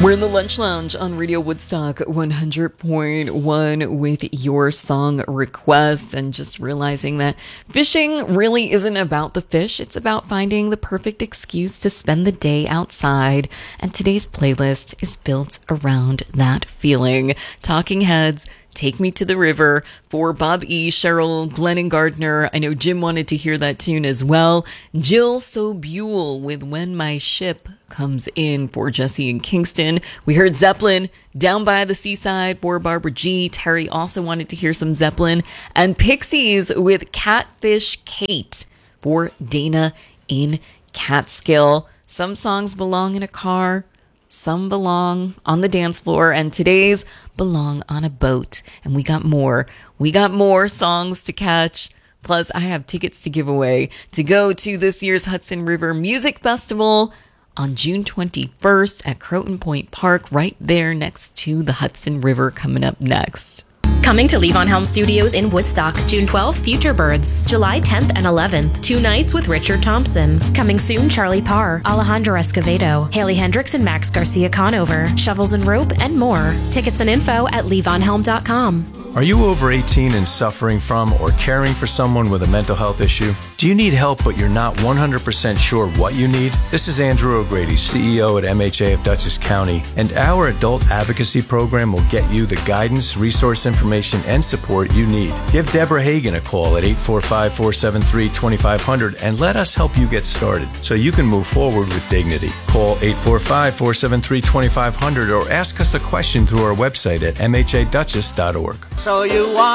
We're in the Lunch Lounge on Radio Woodstock 100.1 with your song requests, and just realizing that fishing really isn't about the fish. It's about finding the perfect excuse to spend the day outside. And today's playlist is built around that feeling. Talking Heads, Take Me to the River, for Bob E., Cheryl, Glenn and Gardner. I know Jim wanted to hear that tune as well. Jill Sobule with When My Ship Comes In for Jesse and Kingston. We heard Zeppelin, Down by the Seaside for Barbara G. Terry also wanted to hear some Zeppelin. And Pixies with Catfish Kate for Dana in Catskill. Some songs belong in a car, some belong on the dance floor, and today's belong on a boat. And we got more songs to catch. Plus, I have tickets to give away to go to this year's Hudson River Music Festival on June 21st at Croton Point Park, right there next to the Hudson River, coming up next. Coming to Levon Helm Studios in Woodstock, June 12th, Future Birds. July 10th and 11th, 2 nights with Richard Thompson. Coming soon, Charlie Parr, Alejandro Escovedo, Haley Hendricks and Max Garcia Conover, Shovels and Rope, and more. Tickets and info at levonhelm.com. Are you over 18 and suffering from or caring for someone with a mental health issue? Do you need help but you're not 100% sure what you need? This is Andrew O'Grady, CEO at MHA of Dutchess County, and our adult advocacy program will get you the guidance, resource information, and support you need. Give Deborah Hagan a call at 845-473-2500 and let us help you get started so you can move forward with dignity. Call 845-473-2500 or ask us a question through our website at mhaduchess.org. So you want